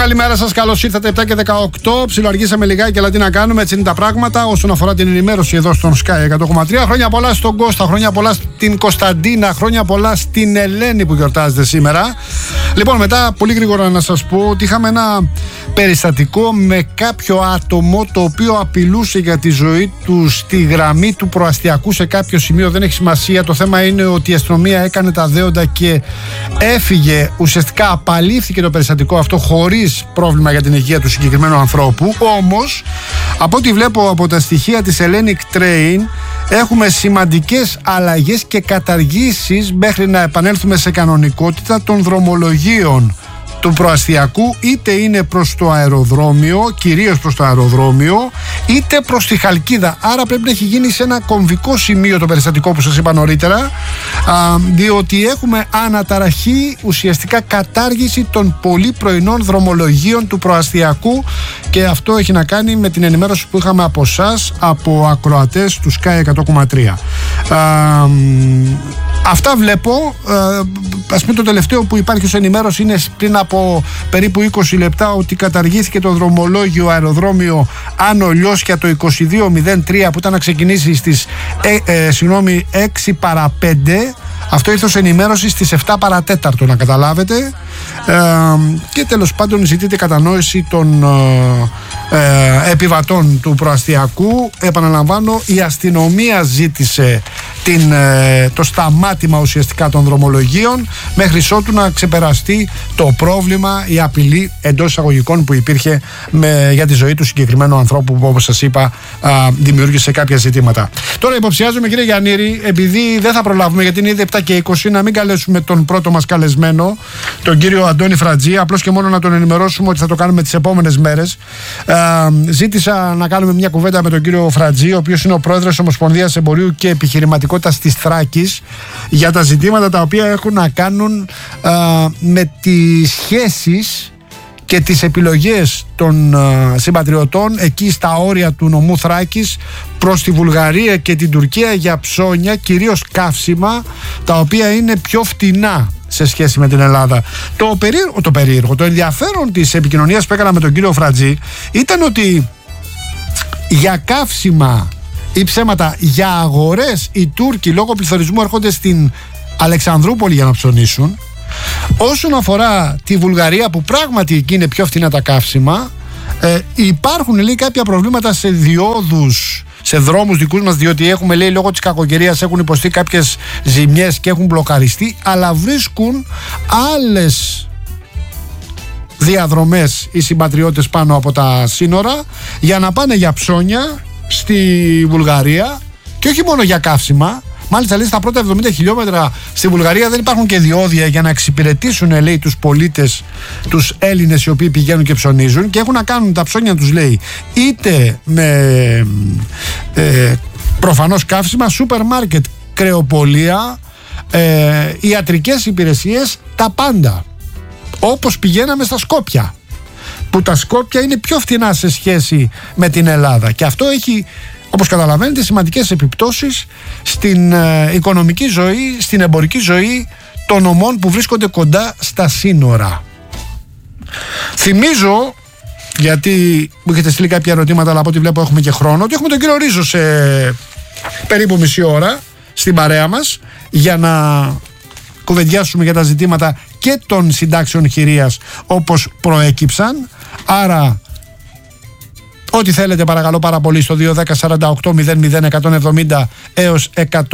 Καλημέρα σας, καλώς ήρθατε. 7 και 18. Ψιλοαργήσαμε λιγάκι, αλλά τι να κάνουμε, έτσι είναι τα πράγματα. Όσον αφορά την ενημέρωση εδώ στον Sky 100,3. Χρόνια πολλά στον Κώστα, χρόνια πολλά στην Κωνσταντίνα, χρόνια πολλά στην Ελένη που γιορτάζεται σήμερα. Λοιπόν, μετά πολύ γρήγορα να σας πω ότι είχαμε ένα περιστατικό με κάποιο άτομο το οποίο απειλούσε για τη ζωή του στη γραμμή του προαστιακού σε κάποιο σημείο. Δεν έχει σημασία. Το θέμα είναι ότι η αστυνομία έκανε τα δέοντα και έφυγε. Ουσιαστικά απαλήφθηκε το περιστατικό αυτό χωρίς πρόβλημα για την υγεία του συγκεκριμένου ανθρώπου. Όμως, από ό,τι βλέπω από τα στοιχεία της Hellenic Train, έχουμε σημαντικές αλλαγές και καταργήσεις μέχρι να επανέλθουμε σε κανονικότητα των δρομολογίων του προαστιακού, είτε είναι προς το αεροδρόμιο, κυρίως προς το αεροδρόμιο, είτε προς τη Χαλκίδα. Άρα πρέπει να έχει γίνει σε ένα κομβικό σημείο το περιστατικό που σας είπα νωρίτερα, διότι έχουμε αναταραχή, ουσιαστικά κατάργηση των πολύ πρωινών δρομολογίων του προαστιακού, και αυτό έχει να κάνει με την ενημέρωση που είχαμε από εσάς, από ακροατές του Sky 100,3. Αυτά βλέπω. Ας πούμε, το τελευταίο που υπάρχει ως ενημέρωση είναι πριν από περίπου 20 λεπτά ότι καταργήθηκε το δρομολόγιο αεροδρόμιο Άνω Λιώσια το 2203 που ήταν να ξεκινήσει στις 6 παρά 5. Αυτό ήρθε ως ενημέρωση στις 7 παρατέταρτο, να καταλάβετε. Και τέλος πάντων ζητείται κατανόηση των επιβατών του προαστιακού. Επαναλαμβάνω, η αστυνομία ζήτησε το σταμάτημα ουσιαστικά των δρομολογίων μέχρι ότου να ξεπεραστεί το πρόβλημα, η απειλή εντός εισαγωγικών που υπήρχε για τη ζωή του συγκεκριμένου ανθρώπου που, όπως σας είπα, δημιούργησε κάποια ζητήματα. Τώρα υποψιάζομαι, κύριε Γιαννήρη, επειδή δεν θα προλάβουμε γιατί είναι ήδη 7 και 20, να μην καλέσουμε τον πρώτο μας καλεσμένο, τον κύριο Αντώνη Φρατζή, απλώς και μόνο να τον ενημερώσουμε ότι θα το κάνουμε τις επόμενες μέρες. Ζήτησα να κάνουμε μια κουβέντα με τον κύριο Φρατζή, ο οποίος είναι ο πρόεδρος της Ομοσπονδίας Εμπορίου και Επιχειρηματικότητας της Θράκης, για τα ζητήματα τα οποία έχουν να κάνουν με τις σχέσεις και τις επιλογές των συμπατριωτών εκεί στα όρια του νομού Θράκης προς τη Βουλγαρία και την Τουρκία για ψώνια, κυρίως καύσιμα, τα οποία είναι πιο φτηνά σε σχέση με την Ελλάδα. Το ενδιαφέρον της επικοινωνίας που έκανα με τον κύριο Φρατζή ήταν ότι για καύσιμα ή ψέματα, για αγορές, οι Τούρκοι λόγω πληθωρισμού έρχονται στην Αλεξανδρούπολη για να ψωνίσουν. Όσον αφορά τη Βουλγαρία, που πράγματι εκεί είναι πιο φθηνά τα καύσιμα, υπάρχουν, λέει, κάποια προβλήματα σε διόδους, σε δρόμους δικούς μας, διότι έχουμε, λέει, λόγω της κακοκαιρίας έχουν υποστεί κάποιες ζημιές και έχουν μπλοκαριστεί, αλλά βρίσκουν άλλες διαδρομές οι συμπατριώτες πάνω από τα σύνορα για να πάνε για ψώνια στη Βουλγαρία, και όχι μόνο για καύσιμα. Μάλιστα, λέει, στα πρώτα 70 χιλιόμετρα στη Βουλγαρία δεν υπάρχουν και διόδια για να εξυπηρετήσουν, λέει, τους πολίτες, τους Έλληνες οι οποίοι πηγαίνουν και ψωνίζουν, και έχουν να κάνουν τα ψώνια τους, λέει, είτε με προφανώς καύσιμα, σούπερ μάρκετ, κρεοπολία, ιατρικές υπηρεσίες, τα πάντα. Όπως πηγαίναμε στα Σκόπια, που τα Σκόπια είναι πιο φθηνά σε σχέση με την Ελλάδα, και αυτό έχει, όπως καταλαβαίνετε, σημαντικές επιπτώσεις στην οικονομική ζωή, στην εμπορική ζωή των νομών που βρίσκονται κοντά στα σύνορα. Θυμίζω, γιατί μου έχετε στείλει κάποια ερωτήματα, αλλά από ό,τι βλέπω έχουμε και χρόνο, ότι έχουμε τον κύριο Ρίζο σε περίπου μισή ώρα στην παρέα μας για να κουβεντιάσουμε για τα ζητήματα και των συντάξεων χειρίας όπως προέκυψαν. Άρα, ό,τι θέλετε, παρακαλώ πάρα πολύ, στο 210-48-00-170 έως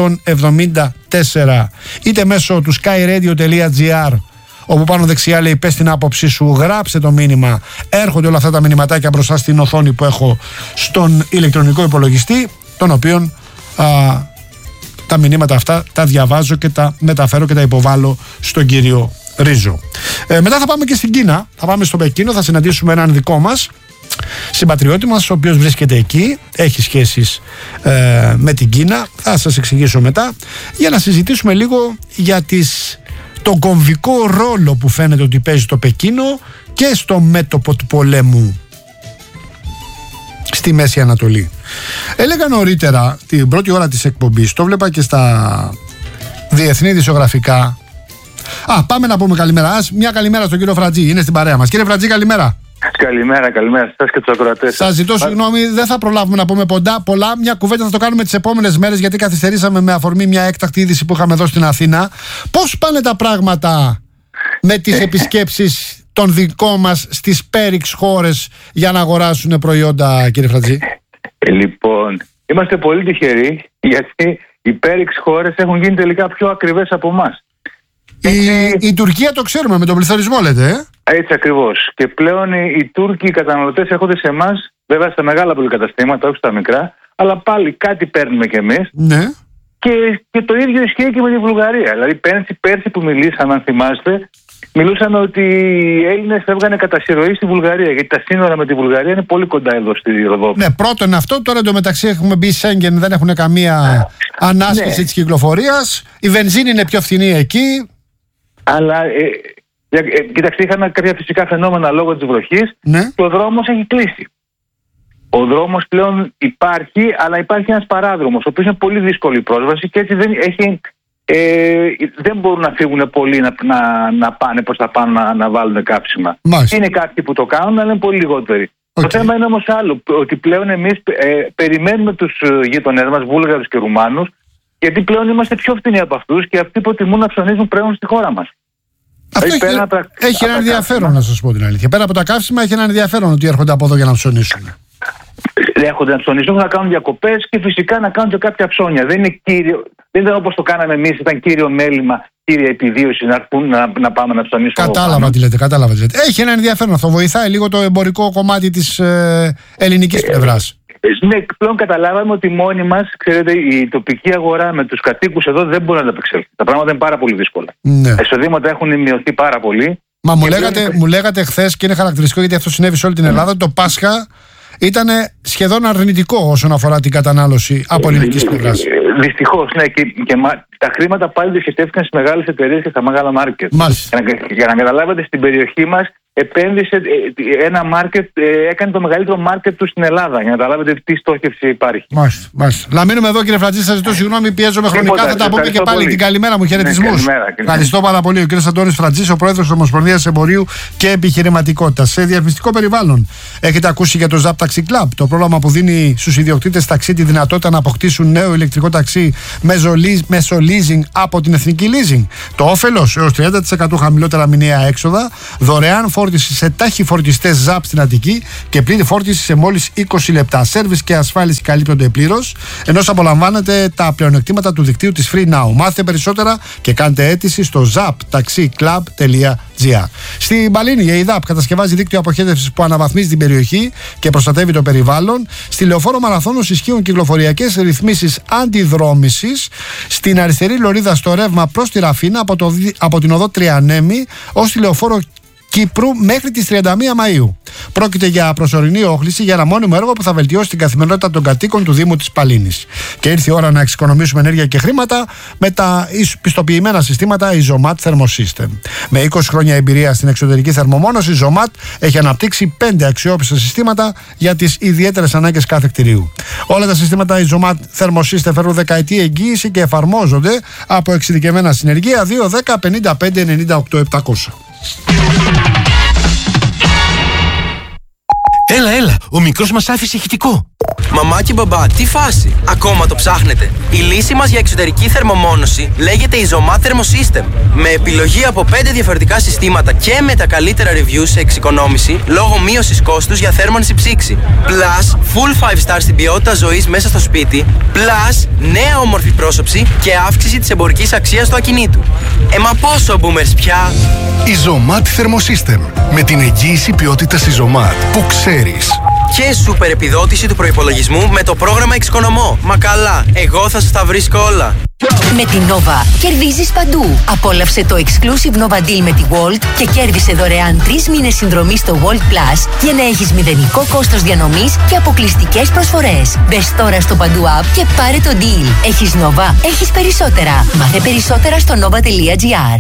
174, είτε μέσω του skyradio.gr, όπου πάνω δεξιά λέει πες την άποψή σου, γράψτε το μήνυμα. Έρχονται όλα αυτά τα μηνυματάκια μπροστά στην οθόνη που έχω στον ηλεκτρονικό υπολογιστή, τον οποίον τα μηνύματα αυτά τα διαβάζω και τα μεταφέρω και τα υποβάλλω στον κύριο Ρίζο. Μετά θα πάμε και στην Κίνα, θα πάμε στο Πεκίνο, θα συναντήσουμε έναν δικό μας συμπατριώτη μας, ο οποίος βρίσκεται εκεί, έχει σχέσεις με την Κίνα, θα σας εξηγήσω μετά, για να συζητήσουμε λίγο για τον κομβικό ρόλο που φαίνεται ότι παίζει το Πεκίνο και στο μέτωπο του πολέμου στη Μέση Ανατολή. Έλεγα νωρίτερα την πρώτη ώρα της εκπομπής, το βλέπα και στα διεθνή ειδησιογραφικά. Πάμε να πούμε καλημέρα. Μια καλημέρα στον κύριο Φρατζή, είναι στην παρέα μας. Κύριε Φρατζή, καλημέρα. Καλημέρα σας και τους ακροατές. Σας ζητώ συγγνώμη, δεν θα προλάβουμε να πούμε πολλά. Μια κουβέντα θα το κάνουμε τις επόμενες μέρες, γιατί καθυστερήσαμε με αφορμή μια έκτακτη είδηση που είχαμε εδώ στην Αθήνα. Πώς πάνε τα πράγματα με τις επισκέψεις των δικών μας στις Πέριξ χώρες για να αγοράσουν προϊόντα, κύριε Φρατζή? Λοιπόν, είμαστε πολύ τυχεροί, γιατί οι Πέριξ χώρες έχουν γίνει τελικά πιο ακριβές από εμάς. Η Τουρκία το ξέρουμε, με τον πληθωρισμό λέτε, Έτσι ακριβώς. Και πλέον οι Τούρκοι καταναλωτές έρχονται σε εμάς, βέβαια στα μεγάλα πολυκαταστήματα, όχι στα μικρά, αλλά πάλι κάτι παίρνουμε κι εμείς. Ναι. Και το ίδιο ισχύει και με τη Βουλγαρία. Δηλαδή πέρσι που μιλήσαμε, αν θυμάστε, μιλούσαν ότι οι Έλληνες φεύγανε κατά συρροή στη Βουλγαρία, γιατί τα σύνορα με τη Βουλγαρία είναι πολύ κοντά εδώ στη Ροδόπη. Ναι, πρώτον αυτό. Τώρα εντωμεταξύ έχουμε μπει Σέγγεν, δεν έχουν καμία ανάσχεση της κυκλοφορίας. Η βενζίνη είναι πιο φθηνή εκεί. Αλλά κοιτάξτε, είχαμε κάποια φυσικά φαινόμενα λόγω της βροχής, ναι, και ο δρόμος έχει κλείσει. Ο δρόμος πλέον υπάρχει, αλλά υπάρχει ένας παράδρομος, ο οποίος είναι πολύ δύσκολη η πρόσβαση και έτσι δεν μπορούν να φύγουν πολλοί να πάνε προς τα πάνω να βάλουν κάψιμα. Μάλιστα. Είναι κάποιοι που το κάνουν, αλλά είναι πολύ λιγότεροι. Okay. Το θέμα είναι όμως άλλο, ότι πλέον εμείς περιμένουμε τους γείτονές μας, Βούλγαρους και Ρουμάνους, γιατί πλέον είμαστε πιο φθηνοί από αυτούς και αυτοί προτιμούν να ψωνίζουν πλέον στη χώρα μας. Αυτό έχει ένα ενδιαφέρον, να σας πω την αλήθεια. Πέρα από τα καύσιμα, έχει ένα ενδιαφέρον ότι έρχονται από εδώ για να ψωνίσουν. Έρχονται να ψωνίσουν, να κάνουν διακοπές και φυσικά να κάνουν και κάποια ψώνια. Δεν ήταν όπως το κάναμε εμείς, ήταν κύριο μέλημα, κύρια επιβίωση να έρθουν να πάμε να ψωνίσουμε. Κατάλαβα τι λέτε. Έχει ένα ενδιαφέρον αυτό. Βοηθάει λίγο το εμπορικό κομμάτι της ελληνικής πλευράς. Ναι, πλέον καταλάβαμε ότι μόνοι μας, ξέρετε, η τοπική αγορά με τους κατοίκους εδώ δεν μπορεί να τα απεξέλθει. Τα πράγματα είναι πάρα πολύ δύσκολα. Ναι. Τα εισοδήματα έχουν μειωθεί πάρα πολύ. Μα μου λέγατε χθες, και είναι χαρακτηριστικό γιατί αυτό συνέβη σε όλη την Ελλάδα, το Πάσχα ήταν σχεδόν αρνητικό όσον αφορά την κατανάλωση από ελληνικής πλευράς. Δυστυχώς, ναι. Και τα χρήματα πάλι διοχετεύτηκαν στις μεγάλες εταιρείες και στα μεγάλα μάρκετ. Για να καταλάβετε, στην περιοχή μας επένδυσε ένα μάρκετ, έκανε το μεγαλύτερο μάρκετ του στην Ελλάδα. Για να καταλάβετε τι στόχευση υπάρχει. Μάλιστα. Να μείνουμε εδώ, κύριε Φρατζή, σας ζητώ συγγνώμη, πιέζομαι χρονικά. Θα τα πούμε και πάλι. Την καλημέρα μου, χαιρετισμούς. Ευχαριστώ πάρα πολύ. Ο κύριος Αντώνης Φρατζής, ο πρόεδρος της Ομοσπονδίας Εμπορίου και Επιχειρηματικότητας. Σε διαφημιστικό περιβάλλον, έχετε ακούσει για το ZAP Taxi Club, το πρόγραμμα που δίνει στους ιδιοκτήτες ταξί τη δυνατότητα να αποκτήσουν νέο ηλεκτρικό ταξί μέσω leasing από την Εθνική Leasing. Το όφελος, έως 30% χαμηλότερα μηνιαία έξοδα, δωρεάν φόρτιση σε ταχυφορτιστές ZAP στην Αττική και πλήρη φόρτιση σε μόλις 20 λεπτά. Σέρβις και ασφάλιση καλύπτονται πλήρως, ενώ απολαμβάνετε τα πλεονεκτήματα του δικτύου της Free Now. Μάθετε περισσότερα και κάντε αίτηση στο zaptaxiclub.gr. Στην Παλίνη, η ΕΙΔΑΠ κατασκευάζει δίκτυο αποχέτευσης που αναβαθμίζει την περιοχή και προστατεύει το περιβάλλον. Στη Λεωφόρο Μαραθώνος ισχύουν κυκλοφοριακές ρυθμίσεις αντιδρόμησης. Στην αριστερή λωρίδα στο ρεύμα προς τη Ραφίνα από την οδό Τριανέμη ως τη Λεωφόρο Κύπρου μέχρι τις 31 Μαΐου. Πρόκειται για προσωρινή όχληση για ένα μόνιμο έργο που θα βελτιώσει την καθημερινότητα των κατοίκων του Δήμου της Παλίνης. Και ήρθε η ώρα να εξοικονομήσουμε ενέργεια και χρήματα με τα πιστοποιημένα συστήματα Isomat Thermosystem. Με 20 χρόνια εμπειρία στην εξωτερική θερμομόνωση, η Isomat έχει αναπτύξει 5 αξιόπιστα συστήματα για τις ιδιαίτερες ανάγκες κάθε κτηρίου. Όλα τα συστήματα Isomat Thermosystem φέρουν δεκαετή εγγύηση και εφαρμόζονται από εξειδικευμένα συνεργεία 210 55 98 700. Έλα, ο μικρός μας άφησε ηχητικό. Μαμά και μπαμπά, τι φάση, ακόμα το ψάχνετε? Η λύση μας για εξωτερική θερμομόνωση λέγεται Isomat Thermosystem. Με επιλογή από 5 διαφορετικά συστήματα και με τα καλύτερα reviews σε εξοικονόμηση λόγω μείωσης κόστους για θέρμανση ψήξη. Plus, full 5 star στην ποιότητα ζωής μέσα στο σπίτι. Plus, νέα όμορφη πρόσωψη και αύξηση της εμπορικής αξίας του ακινήτου. Μα πόσο boomers πια! Isomat Thermosystem. Με την εγγύηση ποιότητας Isomat που ξέρεις. Και σούπερ επιδότηση του προϋπολογισμού με το πρόγραμμα Εξοικονομώ. Μα καλά, εγώ θα σας τα βρίσκω όλα. Με την Nova κερδίζεις παντού. Απόλαυσε το exclusive Nova Deal με τη Walt και κέρδισε δωρεάν 3 μήνες συνδρομή στο Walt Plus για να έχεις μηδενικό κόστος διανομής και αποκλειστικές προσφορές. Μπες τώρα στο Παντού App και πάρε το deal. Έχεις Nova, έχεις περισσότερα. Μάθε περισσότερα στο nova.gr.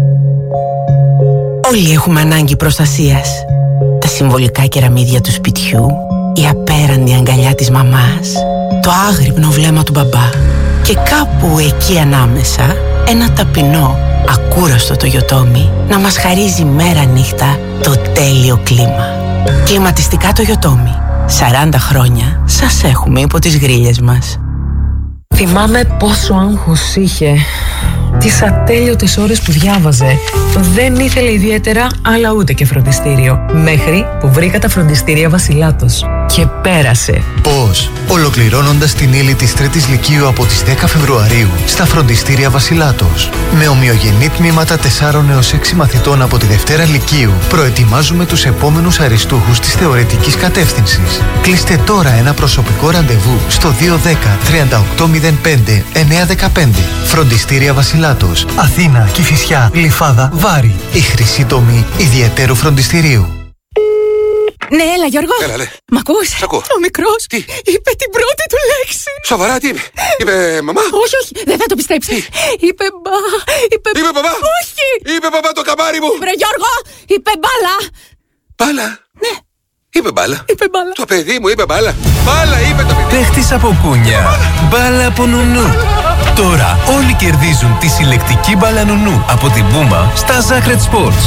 Όλοι έχουμε ανάγκη προστασίας. Τα συμβολικά κεραμίδια του σπιτιού, η απέραντη αγκαλιά της μαμάς, το άγρυπνο βλέμμα του μπαμπά και κάπου εκεί ανάμεσα ένα ταπεινό, ακούραστο Toyotomi να μας χαρίζει μέρα νύχτα το τέλειο κλίμα. Κλιματιστικά το Yotomi. 40 χρόνια σας έχουμε υπό τις γρίλες μας. Θυμάμαι πόσο άγχος είχε. Τις ατέλειωτες ώρες που διάβαζε. Δεν ήθελε ιδιαίτερα, αλλά ούτε και φροντιστήριο. Μέχρι που βρήκα τα φροντιστήρια Βασιλάτος. Και πέρασε. Πώς? Ολοκληρώνοντας την ύλη της 3ης Λυκείου από τις 10 Φεβρουαρίου στα φροντιστήρια Βασιλάτος. Με ομοιογενή τμήματα 4 έως 6 μαθητών από τη Δευτέρα Λυκείου, προετοιμάζουμε τους επόμενους αριστούχους της θεωρητικής κατεύθυνσης. Κλείστε τώρα ένα προσωπικό ραντεβού στο 210 3805 915. Φροντιστήρια Βασιλάτος. Αθήνα, Κηφισιά, Γλυφάδα, Βάρη. Η χρυσή τομή ιδιαιτέρου φροντιστηρίου. Ναι, έλα Γιώργο. Έλα, λέ. Μ' ακούς? Σ' ακούω. Ο μικρός Τι? είπε την πρώτη του λέξη. Σοβαρά, τι είπε? Είπε μαμά? Όχι, όχι, δεν θα το πιστέψεις. Είπε μπα. Είπε μπαμπά? Όχι. Είπε μπαμπά το καμάρι μου. Βρε Γιώργο, είπε μπάλα. Μπάλα? Ναι. Είπε μπάλα. Είπε μπάλα. Το παιδί μου είπε μπάλα. Μπάλα είπε το παιδί. Παίχτης από κούνια. Μπάλα από νουνού. Τώρα όλοι κερδίζουν τη συλλεκτική μπάλα νουνού από την Puma στα Zacred Sports.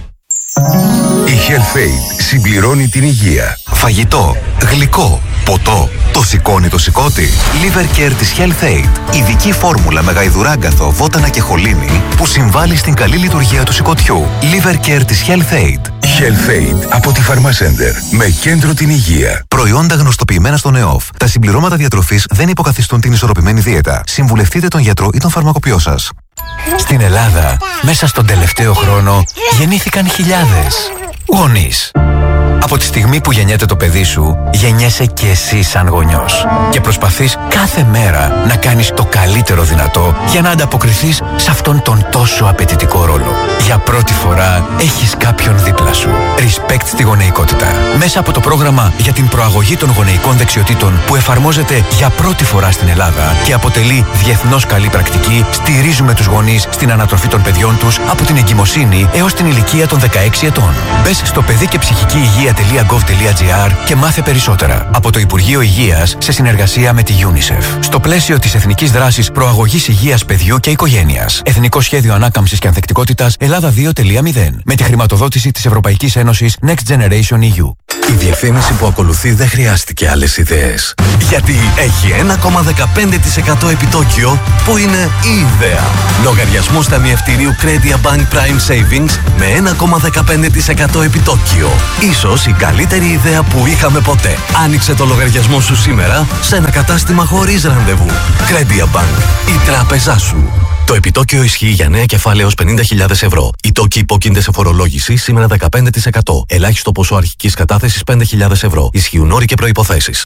Η Health-Ade συμπληρώνει την υγεία. Φαγητό, γλυκό, ποτό. Το σηκώνει το σηκώτη. Liver Care της Health-Ade. Ειδική φόρμουλα με γαϊδουράγκαθο, βότανα και χολίνη που συμβάλλει στην καλή λειτουργία του σηκωτιού. Liver Care της Health-Ade. Health-Ade από τη Pharmacenter με κέντρο την υγεία. Προϊόντα γνωστοποιημένα στον ΕΟΦ. Τα συμπληρώματα διατροφής δεν υποκαθιστούν την ισορροπημένη δίαιτα. Συμβουλευτείτε τον γιατρό ή τον φαρμακοποιό σας. Στην Ελλάδα, μέσα στον τελευταίο χρόνο, γεννήθηκαν χιλιάδες γονείς. Από τη στιγμή που γεννιέται το παιδί σου, γεννιέσαι και εσύ σαν γονιός. Και προσπαθείς κάθε μέρα να κάνεις το καλύτερο δυνατό για να ανταποκριθείς σε αυτόν τον τόσο απαιτητικό ρόλο. Για πρώτη φορά έχεις κάποιον δίπλα σου. Respect στη γονεϊκότητα. Μέσα από το πρόγραμμα για την προαγωγή των γονεϊκών δεξιοτήτων που εφαρμόζεται για πρώτη φορά στην Ελλάδα και αποτελεί διεθνώς καλή πρακτική, στηρίζουμε τους γονείς στην ανατροφή των παιδιών τους από την εγκυμοσύνη έως την ηλικία των 16 ετών. Μπες στο παιδί και ψυχική υγεία.gov.gr και μάθε περισσότερα. Από το Υπουργείο Υγείας σε συνεργασία με τη UNICEF. Στο πλαίσιο της Εθνικής Δράσης Προαγωγής Υγείας Παιδιού και Οικογένειας. Εθνικό Σχέδιο Ανάκαμψης και Ανθεκτικότητας Ελλάδα 2.0. Με τη χρηματοδότηση της Ευρωπαϊκής Ένωσης Next Generation EU. Η διευθύνηση που ακολουθεί δεν χρειάστηκε άλλες ιδέες. Γιατί έχει 1,15% επιτόκιο που είναι η ιδέα. Λογαριασμός ταμιευτηρίου Credit Bank Prime Savings με 1,15% επιτόκιο. Ίσως η καλύτερη ιδέα που είχαμε ποτέ. Άνοιξε το λογαριασμό σου σήμερα σε ένα κατάστημα χωρίς ραντεβού. Credit Bank. Η τράπεζά σου. Το επιτόκιο ισχύει για νέα κεφάλαια έως 50.000 ευρώ. Οι τόκοι υπόκεινται σε φορολόγηση σήμερα 15%. Ελάχιστο ποσό αρχικής κατάθεσης 5.000 ευρώ. Ισχύουν όροι και προϋποθέσεις.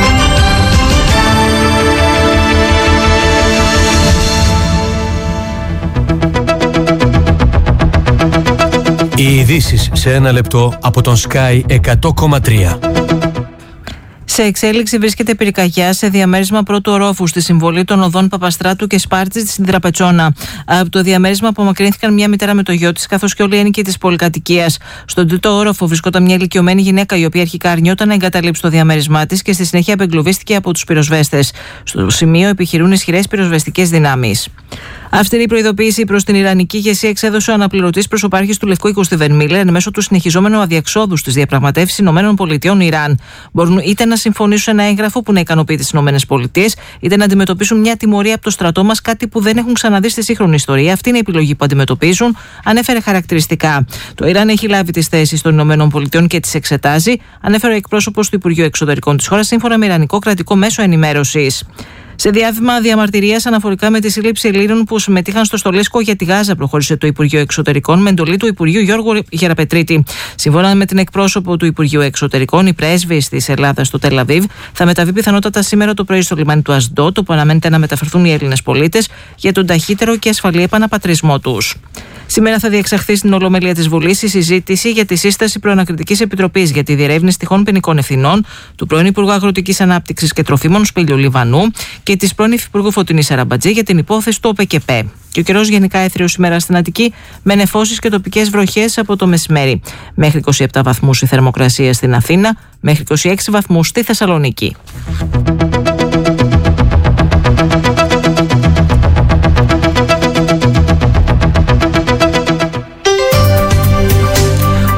Οι ειδήσεις σε ένα λεπτό από τον Sky 100,3. Σε εξέλιξη βρίσκεται πυρκαγιά σε διαμέρισμα πρώτου ορόφου στη συμβολή των οδών Παπαστράτου και Σπάρτης στην Τραπετσόνα. Από το διαμέρισμα απομακρύνθηκαν μια μητέρα με το γιο της, καθώς και όλοι οι ένοικοι της πολυκατοικίας. Στον τρίτο όροφο βρισκόταν μια ηλικιωμένη γυναίκα, η οποία αρχικά αρνιόταν να εγκαταλείψει το διαμέρισμά της και στη συνέχεια απεγκλωβίστηκε από τους πυροσβέστες. Στο σημείο επιχειρούν ισχυρές πυροσβεστικές δυνάμεις. Αυστηρή προειδοποίηση προς την Ιρανική ηγεσία εξέδωσε ο αναπληρωτής προσωπάρχης του Λευκού Οίκου Στίβεν Μίλερ εν μέσω του συνεχιζόμενου αδιεξόδου στις διαπραγματεύσεις ΗΠΑ-Ιράν. Μπορούν είτε να συμφωνήσουν σε ένα έγγραφο που να ικανοποιεί τις ΗΠΑ, είτε να αντιμετωπίσουν μια τιμωρία από το στρατό μας, κάτι που δεν έχουν ξαναδεί στη σύγχρονη ιστορία. Αυτή είναι η επιλογή που αντιμετωπίζουν, ανέφερε χαρακτηριστικά. Το Ιράν έχει λάβει τις θέσεις των ΗΠΑ και τις εξετάζει, ανέφερε ο εκπρόσωπος του Υπουργείου Εξωτερικών της χώρας, σύμφωνα με Ιρανικό κρατικό μέσο ενημέρωσης. Σε διάβημα διαμαρτυρίας αναφορικά με τη σύλληψη Ελλήνων που συμμετείχαν στο στολίσκο για τη Γάζα, προχώρησε το Υπουργείο Εξωτερικών με εντολή του Υπουργείου Γιώργου Γεραπετρίτη. Σύμφωνα με την εκπρόσωπο του Υπουργείου Εξωτερικών, η πρέσβης της Ελλάδας στο Τελ Αβίβ θα μεταβεί πιθανότατα σήμερα το πρωί στο λιμάνι του Ασντότ, όπου αναμένεται να μεταφερθούν οι Έλληνες πολίτες για τον ταχύτερο και ασφαλή επαναπατρισμό τους. Σήμερα θα διεξαχθεί στην Ολομέλεια της Βουλής η συζήτηση για τη σύσταση προανακριτικής επιτροπής για τη διερεύνηση τυχόν ποινικών ευθυνών του πρώην Υπουργού Αγροτικής Ανάπτυξης και Τροφίμων Σπύλιου Λιβανού και της πρώην Υφυπουργού Φωτεινής Αραμπατζή για την υπόθεση του ΟΠΕΚΕΠΕ. Και ο καιρός γενικά έθριος σήμερα στην Αττική, με νεφώσεις και τοπικές βροχές από το μεσημέρι. Μέχρι 27 βαθμούς η θερμοκρασία στην Αθήνα, μέχρι 26 βαθμούς στη Θεσσαλονίκη.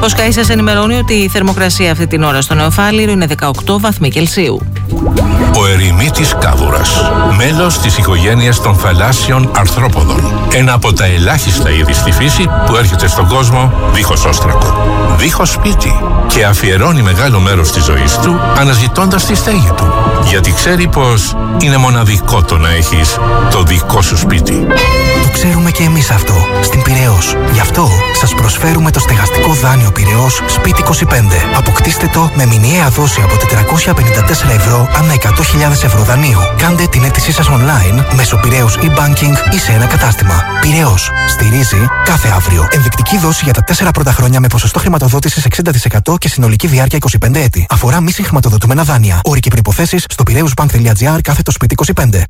Ο Sky σας ενημερώνει ότι η θερμοκρασία αυτή την ώρα στο Νεοφάλιρο είναι 18 βαθμοί Κελσίου. Ο ερημίτης κάβουρας, μέλος της οικογένειας των θαλάσσιων αρθρόποδων. Ένα από τα ελάχιστα είδη στη φύση που έρχεται στον κόσμο δίχως όστρακο, δίχως σπίτι και αφιερώνει μεγάλο μέρος της ζωής του αναζητώντας τη στέγη του. Γιατί ξέρει πως είναι μοναδικό το να έχεις το δικό σου σπίτι. Το ξέρουμε και εμείς αυτό στην Πειραιώς. Γι' αυτό σας προσφέρουμε το στεγαστικό δάνειο Πειραιώς Σπίτι 25. Αποκτήστε το με μηνιαία δόση από 454 ευρώ ανά 100.000 ευρώ δανείου. Κάντε την αίτησή σας online μέσω Πειραιώς e-banking ή σε ένα κατάστημα. Πειραιώς. Στηρίζει κάθε αύριο. Ενδεικτική δόση για τα 4 πρώτα χρόνια με ποσοστό χρηματοδότησης 60% και συνολική διάρκεια 25 έτη. Αφορά μη συγχρηματοδοτούμενα δάνεια. Όροι και προϋποθέσεις στο piraeusbank.gr/Σπίτι 25.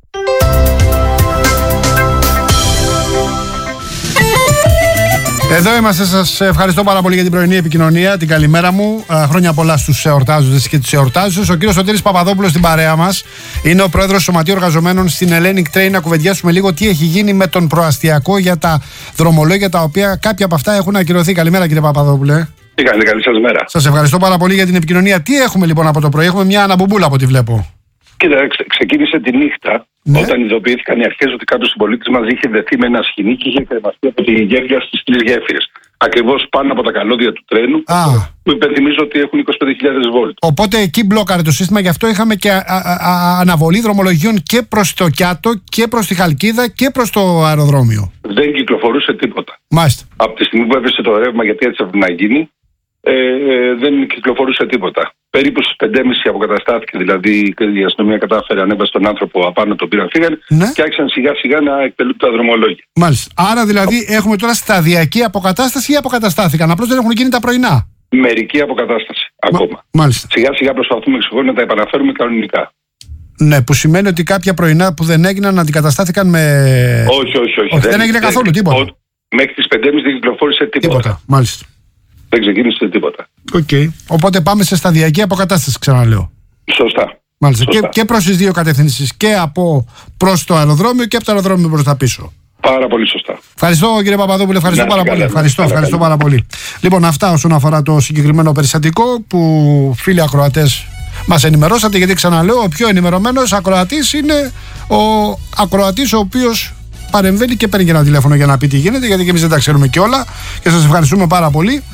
Εδώ είμαστε, σας ευχαριστώ πάρα πολύ για την πρωινή επικοινωνία, την καλημέρα μου. Χρόνια πολλά στους εορτάζοντες και τις εορτάζουσες. Ο κύριος Σωτήρης Παπαδόπουλος στην παρέα μας είναι ο πρόεδρος του Σωματείου Εργαζομένων στην Hellenic Train. Να κουβεντιάσουμε λίγο τι έχει γίνει με τον προαστιακό για τα δρομολόγια, τα οποία κάποια από αυτά έχουν ακυρωθεί. Καλημέρα, κύριε Παπαδόπουλε. Τι κάνετε, καλή σας μέρα. Σας ευχαριστώ πάρα πολύ για την επικοινωνία. Τι έχουμε λοιπόν από το πρωί? Έχουμε μια αναμπομπούλα από ό,τι βλέπω. Κοίτα, ξεκίνησε τη νύχτα, όταν ειδοποιήθηκαν οι αρχές ότι κάτω στην πολίτη μας είχε δεθεί με ένα σχοινί και είχε κρεμαστεί από τη γέφυρα στις 3 γέφυρες. Ακριβώς πάνω από τα καλώδια του τρένου, που υπενθυμίζω ότι έχουν 25.000 βόλτ. Οπότε εκεί μπλόκαρε το σύστημα, γι' αυτό είχαμε και αναβολή δρομολογίων και προς το Κιάτο και προς τη Χαλκίδα και προς το αεροδρόμιο. Δεν κυκλοφορούσε τίποτα. Μάλιστα. Από τη στιγμή που έβρισε το ρεύμα, γιατί έτσι έπρεπε να γίνει, δεν κυκλοφορούσε τίποτα. Περίπου στις 5.30 αποκαταστάθηκε, δηλαδή η αστυνομία κατάφερε, ανέβασε τον άνθρωπο απάνω, τον πήραν, φύγανε και άρχισαν σιγά σιγά να εκτελούνται τα δρομολόγια. Μάλιστα. Άρα δηλαδή έχουμε τώρα σταδιακή αποκατάσταση ή αποκαταστάθηκαν? Απλώς δεν έχουν γίνει τα πρωινά. Μερική αποκατάσταση ακόμα. Μάλιστα. Σιγά σιγά προσπαθούμε να τα επαναφέρουμε κανονικά. Ναι, που σημαίνει ότι κάποια πρωινά που δεν έγιναν αντικαταστάθηκαν με. Όχι. Δεν έγινε καθόλου τίποτα. Μέχρι τις 5.30 δεν κυκλοφόρησε τίποτα. Μάλιστα. Δεν ξεκίνησε τίποτα. Οπότε πάμε σε σταδιακή αποκατάσταση, ξαναλέω. Σωστά. Μάλιστα. Και προς τις δύο κατευθύνσεις. Και από προς το αεροδρόμιο και από το αεροδρόμιο προς τα πίσω. Πάρα πολύ σωστά. Ευχαριστώ, κύριε Παπαδόπουλε. Ευχαριστώ πάρα πολύ. Ευχαριστώ πάρα πολύ. Λοιπόν, αυτά όσον αφορά το συγκεκριμένο περιστατικό που φίλοι ακροατές μας ενημερώσατε. Γιατί ξαναλέω, ο πιο ενημερωμένος ακροατής είναι ο ακροατής ο οποίος παρεμβαίνει και παίρνει και ένα τηλέφωνο για να πει τι γίνεται, γιατί και εμείς δεν τα ξέρουμε και όλα και σας ευχαριστούμε πάρα πολύ.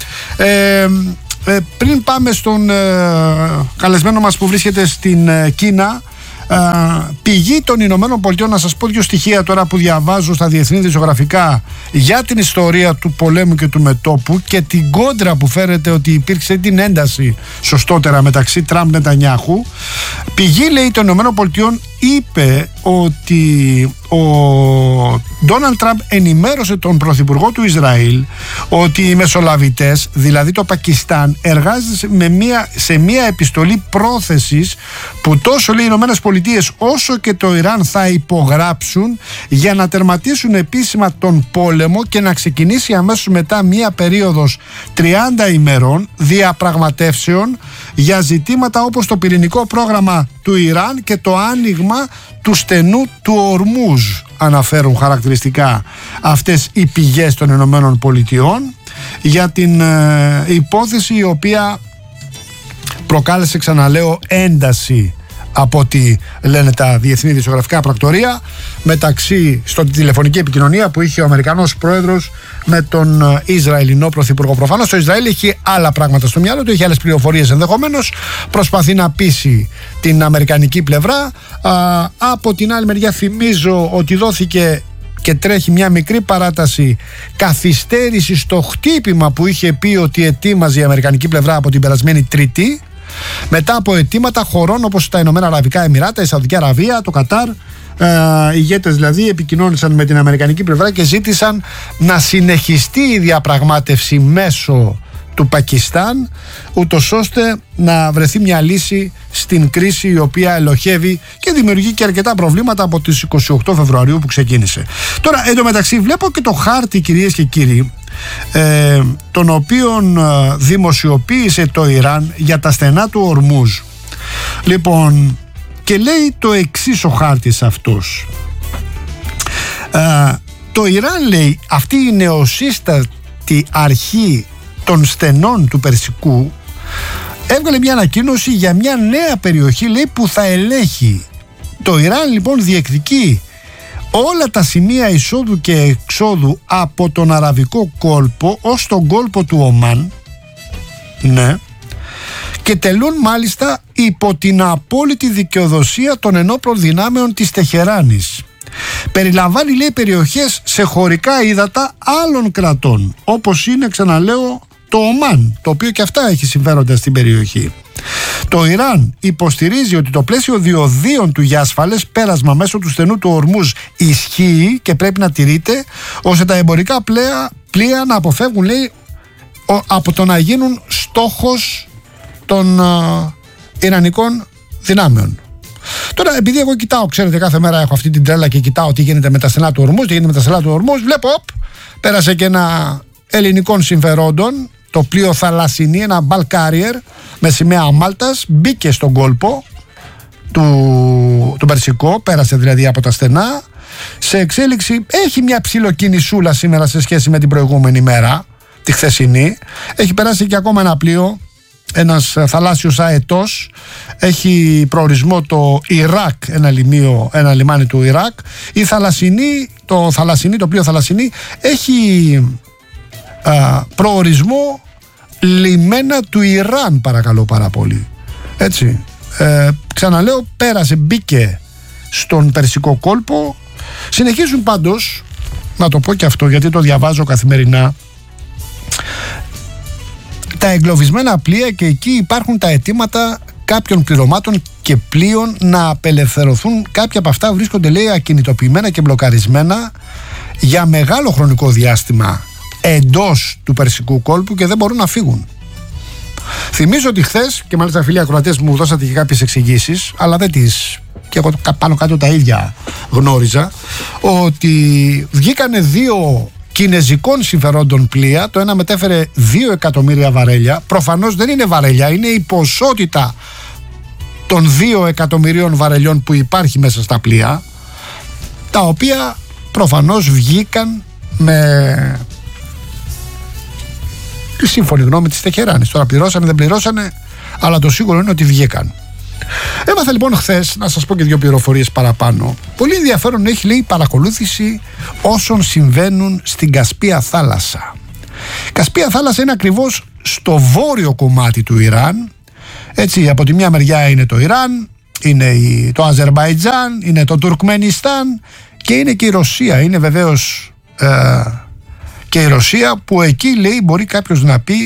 Πριν πάμε στον καλεσμένο μας που βρίσκεται στην Κίνα, πηγή των Ηνωμένων Πολιτειών, να σας πω δύο στοιχεία τώρα που διαβάζω στα διεθνή δημοσιογραφικά για την ιστορία του πολέμου και του μετώπου και την κόντρα που φέρεται ότι υπήρξε, την ένταση σωστότερα μεταξύ Τραμπ Νετανιάχου. Πηγή, λέει, των Ηνωμένων Πολιτειών είπε ότι ο Ντόναλντ Τραμπ ενημέρωσε τον πρωθυπουργό του Ισραήλ ότι οι μεσολαβητές, δηλαδή το Πακιστάν, εργάζονται σε μια επιστολή πρόθεσης που τόσο, λέει, οι Ηνωμένες Πολιτείες όσο και το Ιράν θα υπογράψουν για να τερματίσουν επίσημα τον πόλεμο και να ξεκινήσει αμέσως μετά μια περίοδος 30 ημερών διαπραγματεύσεων για ζητήματα όπως το πυρηνικό πρόγραμμα του Ιράν και το άνοιγμα του στενού του Ορμούζ, αναφέρουν χαρακτηριστικά αυτές οι πηγές των Ηνωμένων Πολιτειών για την υπόθεση η οποία προκάλεσε, ξαναλέω, ένταση από ό,τι λένε τα διεθνή δημοσιογραφικά πρακτορία μεταξύ στην τηλεφωνική επικοινωνία που είχε ο Αμερικανός πρόεδρος με τον Ισραηλινό πρωθυπουργό. Προφανώς το Ισραήλ έχει άλλα πράγματα στο μυαλό του, έχει άλλες πληροφορίες ενδεχομένως, προσπαθεί να πείσει την αμερικανική πλευρά. Από την άλλη μεριά θυμίζω ότι δόθηκε και τρέχει μια μικρή παράταση καθυστέρηση στο χτύπημα που είχε πει ότι ετοίμαζε η αμερικανική πλευρά από την περασμένη Τρίτη, μετά από αιτήματα χωρών όπως τα Ηνωμένα Αραβικά Εμιράτα, η Σαουδική Αραβία, το Κατάρ. Ηγέτες δηλαδή επικοινώνησαν με την αμερικανική πλευρά και ζήτησαν να συνεχιστεί η διαπραγμάτευση μέσω του Πακιστάν, ούτως ώστε να βρεθεί μια λύση στην κρίση η οποία ελοχεύει και δημιουργεί και αρκετά προβλήματα από τις 28 Φεβρουαρίου που ξεκίνησε. Τώρα, εντωμεταξύ, βλέπω και το χάρτη, κυρίες και κύριοι, τον οποίον δημοσιοποίησε το Ιράν για τα στενά του Ορμούζ. Λοιπόν, και λέει το εξής ο χάρτης αυτός. Το Ιράν, λέει, αυτή η νεοσύστατη αρχή των στενών του Περσικού έβγαλε μια ανακοίνωση για μια νέα περιοχή, λέει, που θα ελέγχει. Το Ιράν λοιπόν διεκδικεί όλα τα σημεία εισόδου και εξόδου από τον Αραβικό κόλπο ως τον κόλπο του Ομάν, ναι, και τελούν μάλιστα υπό την απόλυτη δικαιοδοσία των ενόπλων δυνάμεων της Τεχεράνης. Περιλαμβάνει, λέει, περιοχές σε χωρικά ύδατα άλλων κρατών, όπως είναι, ξαναλέω, το Ομάν, το οποίο και αυτά έχει συμφέροντα στην περιοχή. Το Ιράν υποστηρίζει ότι το πλαίσιο διοδίων του για ασφαλές πέρασμα μέσω του στενού του Ορμούζ ισχύει και πρέπει να τηρείται, ώστε τα εμπορικά πλοία να αποφεύγουν, λέει, από το να γίνουν στόχος των Ιρανικών δυνάμεων. Τώρα, επειδή εγώ κοιτάω, ξέρετε, κάθε μέρα έχω αυτή την τρέλα και κοιτάω τι γίνεται με τα στενά του Ορμούζ, βλέπω, πέρασε και ένα ελληνικών συμφερόντων, το πλοίο Θαλασσινή, ένα bulk carrier με σημαία Μάλτας, μπήκε στον κόλπο του Περσικό, πέρασε δηλαδή από τα στενά, σε εξέλιξη. Έχει μια ψιλοκινησούλα σήμερα σε σχέση με την προηγούμενη μέρα, τη χθεσινή. Έχει περάσει και ακόμα ένα πλοίο, ένας θαλάσσιος αετός, έχει προορισμό το Ιράκ, ένα λιμάνι του Ιράκ. Η το πλοίο Θαλασσινή έχει προορισμό λιμένα του Ιράν, παρακαλώ πάρα πολύ. Έτσι, ξαναλέω, πέρασε, μπήκε στον Περσικό κόλπο. Συνεχίζουν πάντως, να το πω και αυτό γιατί το διαβάζω καθημερινά, τα εγκλωβισμένα πλοία, και εκεί υπάρχουν τα αιτήματα κάποιων πληρωμάτων και πλοίων να απελευθερωθούν. Κάποια από αυτά βρίσκονται, λέει, ακινητοποιημένα και μπλοκαρισμένα για μεγάλο χρονικό διάστημα εντός του Περσικού κόλπου και δεν μπορούν να φύγουν. Θυμίζω ότι χθες, και μάλιστα φίλοι ακροατές μου δώσατε και κάποιες εξηγήσεις, αλλά δεν τις, και εγώ πάνω κάτω τα ίδια γνώριζα, ότι βγήκανε δύο κινεζικών συμφερόντων πλοία. Το ένα μετέφερε 2 εκατομμύρια βαρέλια. Προφανώς δεν είναι βαρέλια, είναι η ποσότητα των 2 εκατομμυρίων βαρελιών που υπάρχει μέσα στα πλοία, τα οποία προφανώς βγήκαν με τη σύμφωνη γνώμη της Τεχεράνης. Τώρα πληρώσανε, δεν πληρώσανε, αλλά το σίγουρο είναι ότι βγήκαν. Έμαθα λοιπόν χθες, να σας πω και 2 πληροφορίες παραπάνω. Πολύ ενδιαφέρον έχει, λέει, η παρακολούθηση όσων συμβαίνουν στην Κασπία θάλασσα. Η Κασπία θάλασσα είναι ακριβώς στο βόρειο κομμάτι του Ιράν. Έτσι, από τη μια μεριά είναι το Ιράν, είναι το Αζερμπαϊτζάν, είναι το Τουρκμενιστάν και είναι και η Ρωσία. Είναι βεβαίως και η Ρωσία, που εκεί, λέει, μπορεί κάποιος να πει